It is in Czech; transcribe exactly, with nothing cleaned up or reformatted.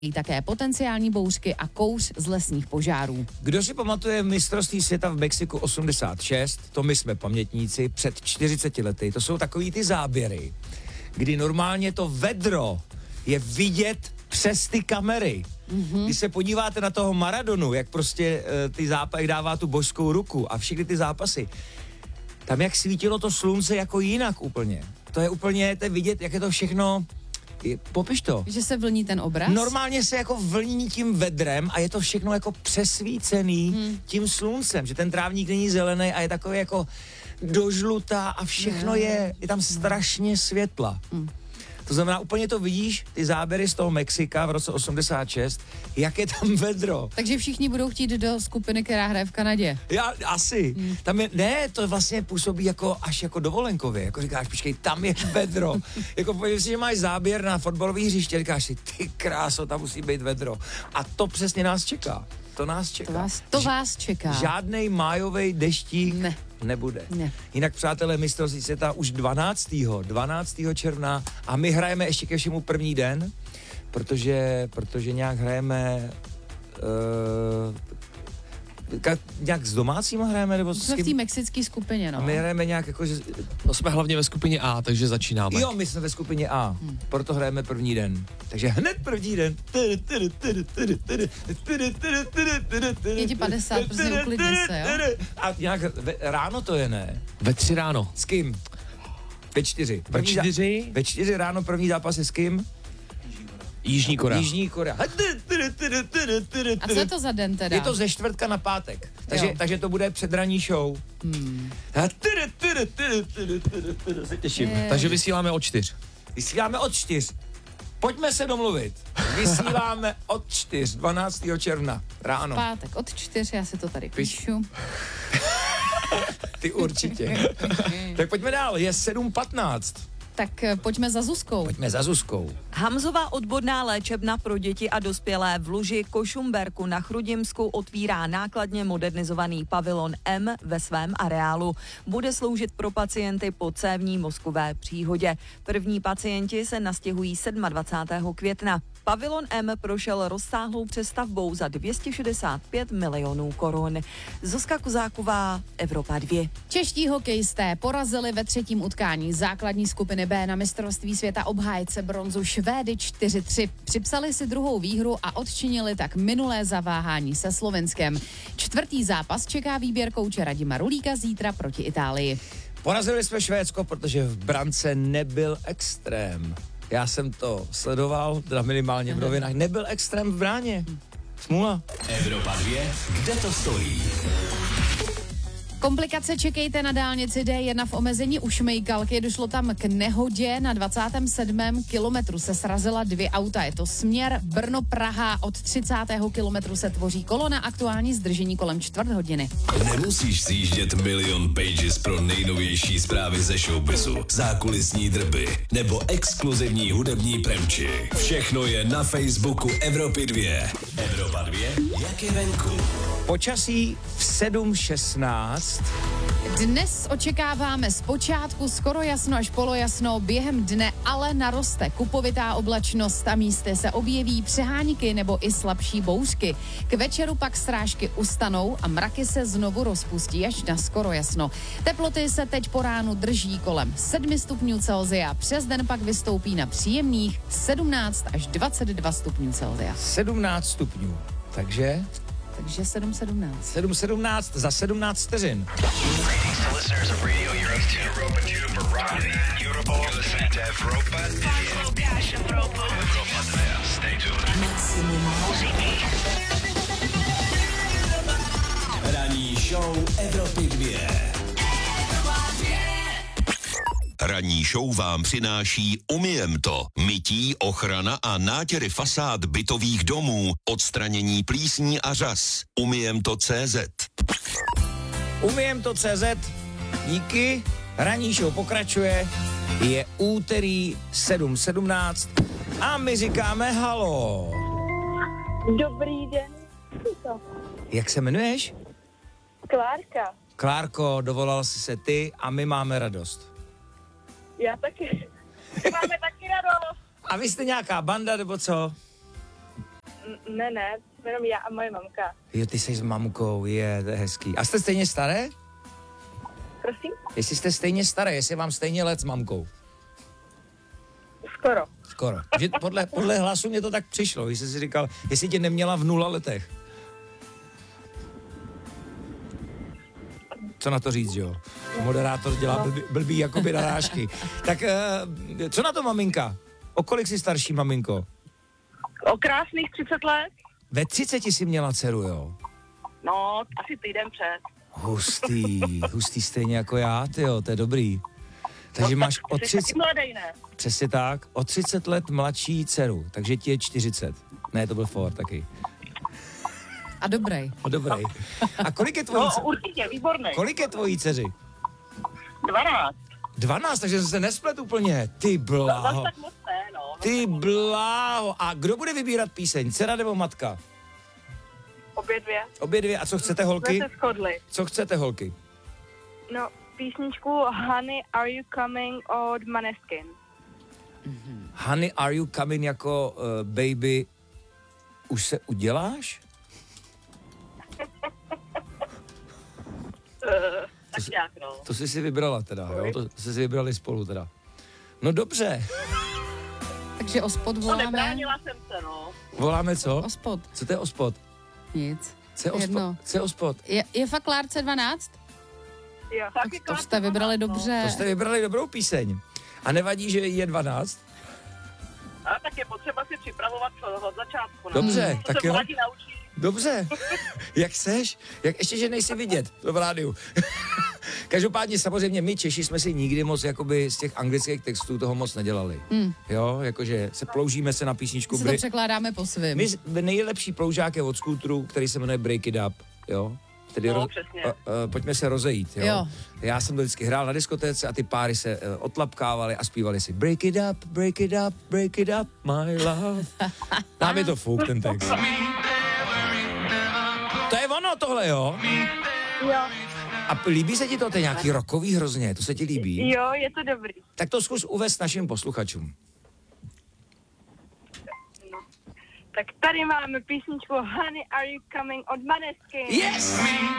také potenciální bouřky a kouř z lesních požárů. Kdo si pamatuje mistrovství světa v Mexiku osmdesát šest, to my jsme pamětníci, před čtyřiceti lety, to jsou takový ty záběry, kdy normálně to vedro je vidět přes ty kamery. Mm-hmm. Když se podíváte na toho Maradonu, jak prostě uh, ty zápasy dává tu božskou ruku a všechny ty zápasy, tam jak svítilo to slunce jako jinak úplně. To je úplně, to je vidět, jak je to všechno. Popiš to. Že se vlní ten obraz? Normálně se jako vlní tím vedrem a je to všechno jako přesvícený hmm. tím sluncem, že ten trávník není zelený a je takový jako dožlutá a všechno je, je tam strašně světla. Hmm. To znamená, úplně to vidíš, ty záběry z toho Mexika v roce osmdesát šest, jak je tam vedro. Takže všichni budou chtít do skupiny, která hraje v Kanadě. Já, asi. Hmm. Tam je, ne, to vlastně působí jako až jako dovolenkově. Jako říkáš, počkej, tam je vedro. Jako podívej si, že máš záběr na fotbalový hřiště, říkáš si, ty kráso, tam musí být vedro. A to přesně nás čeká. To nás čeká. To vás, to vás čeká. Žádnej májovej deštík ne. nebude. Ne. Jinak, přátelé, mistrovství světa už dvanáctého dvanáctého června a my hrajeme ještě ke všemu první den, protože, protože nějak hrajeme uh, ka, nějak s domácíma hrajeme, nebo jsme v té mexické skupině, no. A my hrajeme nějak jako, že... No jsme hlavně ve skupině A, takže začínáme. Jo, my jsme ve skupině A, hmm. proto hrajeme první den. Takže hned první den. Je ti padesát, prostě uklidni se, jo? A nějak ve, ráno to je, ne? Ve tři ráno. S kým? Ve čtyři. Ve čtyři? Ve čtyři ráno první zápas je s kým? Jižní Korea. Jižní Korea. A co je to za den teda? Je to ze čtvrtka na pátek, takže, takže to bude předranní show. Hmm. Se těším. Je. Takže vysíláme od čtyř. Vysíláme od čtyř. Pojďme se domluvit. Vysíláme od čtyř, dvanáctého června ráno. Pátek od čtyř, já si to tady píšu. Ty určitě. Tak pojďme dál, je sedm patnáct. Tak pojďme za Zuzkou. Pojďme za Zuzkou. Hamzová odborná léčebna pro děti a dospělé v Luži Košumberku na Chrudimsku otvírá nákladně modernizovaný pavilon M ve svém areálu. Bude sloužit pro pacienty po cévní mozkové příhodě. První pacienti se nastěhují dvacátého sedmého května. Pavilon M prošel rozsáhlou přestavbou za dvě stě šedesát pět milionů korun. Zuzka Kuzáková, Evropa dva. Čeští hokejisté porazili ve třetím utkání základní skupiny B na mistrovství světa obhájce bronzu Švédy čtyři tři. Připsali si druhou výhru a odčinili tak minulé zaváhání se Slovenskem. Čtvrtý zápas čeká výběr kouče Radima Rulíka zítra proti Itálii. Porazili jsme Švédsko, protože v brance nebyl extrém. Já jsem to sledoval, teda minimálně v novinách. Nebyl extrém v bráně. Smůla. Evropa dva, kde to stojí? Komplikace čekejte na dálnici D jedna v omezení u Šmejkalky. Došlo tam k nehodě, na dvacátém sedmém kilometru se srazila dvě auta. Je to směr Brno-Praha, od třicátého kilometru se tvoří kolona, aktuální zdržení kolem čtvrt hodiny. Nemusíš sjíždět milion pages pro nejnovější zprávy ze showbizu, zákulisní drby nebo exkluzivní hudební premči. Všechno je na Facebooku Evropy dva. Evropa dva, jak je venku. Počasí v sedm šestnáct. Dnes očekáváme zpočátku skoro jasno až polojasno, během dne ale naroste kupovitá oblačnost a místy se objeví přeháníky nebo i slabší bouřky. K večeru pak srážky ustanou a mraky se znovu rozpustí až na skoro jasno. Teploty se teď po ránu drží kolem sedmi stupňů Celsia, přes den pak vystoupí na příjemných sedmnáct až dvacet dva stupňů Celsia. sedmnáct stupňů, takže... Takže sedm sedmnáct. sedm sedmnáct za sedmnáct vteřin. Ranní show Evropy dva. Ranní show vám přináší Umyjem to. Mytí, ochrana a nátěry fasád bytových domů, odstranění plísní a řas. Umyjem to C Z. Umyjem to C Z. Díky. Ranní show pokračuje. Je úterý sedm sedmnáct a my říkáme halo. Dobrý den. Jak se jmenuješ? Klárka. Klárko, dovolal jsi se ty a my máme radost. Já taky. Máme taky radost. A vy jste nějaká banda, nebo co? N- ne, ne, jenom já a moje mamka. Jo, ty jsi s mamkou, je, to je hezký. A jste stejně staré? Prosím? Jestli jste stejně staré, jestli vám stejně let s mamkou. Skoro. Skoro. Že podle, podle hlasu mě to tak přišlo, když jsi si říkal, jestli tě neměla v nula letech. Co na to říct, jo? Moderátor dělá blbý, blbý jakoby narážky. Tak uh, co na to, maminka? O kolik jsi starší, maminko? O krásných třicet let? Ve třiceti jsi měla dceru, jo? No, asi týden před. Hustý, hustý stejně jako já, tyjo, to je dobrý. Takže máš o Jsi třicet, taky mladej, ne? přesně tak, o třicet let mladší dceru, takže ti je čtyřicet. Ne, to byl for taky. A dobrý. No, dobrý. A kolik je tvojí, No, dce- určitě, výborný. kolik je tvojí dceři? dvanáct. dvanáct, takže jsem se nesplet úplně. Ty Zas bláho. tak moc ne, no. Ty bláho. A kdo bude vybírat píseň? Dcera nebo matka? Obě dvě. Obě dvě. A co chcete, Jsme holky? se shodli. Co chcete, holky? No, písničku Honey, Are You Coming od Maneskin. Honey, are you coming jako uh, baby, už se uděláš? Uh, tak nějak, no. To jsi si vybrala teda, jo? To jsi si vybrali spolu teda. No dobře. Takže ospod No, voláme. nebránila jsem se, no. Voláme co? Ospod. Co to je ospod? Nic. Co je ospod? Jedno. Co je ospod? Je, je fakt Klárce dvanáct? Jo, taky To jste vybrali dobře. To jste vybrali dobrou píseň. A nevadí, že je dvanáct? A tak je potřeba si připravovat od začátku. No. Dobře, To tak se jo. mladí naučí. Dobře. Jak seš? Jak ještě, že nejsi vidět to v rádiu. Každopádně samozřejmě my Češi jsme si nikdy moc jakoby z těch anglických textů toho moc nedělali. Hmm. Jo, jakože se ploužíme se na písničku. Si to Bri- překládáme po svým. my, nejlepší ploužák je od Scootru, který se jmenuje Break It Up, jo. Tedy No, ro- přesně. uh, uh, pojďme se rozejít, jo? Jo. Já jsem to vždycky hrál na diskotéce a ty páry se uh, otlapkávali a zpívali si Break it up, break it up, break it up, my love. Nám je to fuk, ten text. To je ono tohle, jo? Jo. A líbí se ti to, to je nějaký rockový hrozně, to se ti líbí? Jo, je to dobrý. Tak to zkus uvést našim posluchačům. Tak tady máme písničku Honey, Are You Coming od Maneskin. Yes!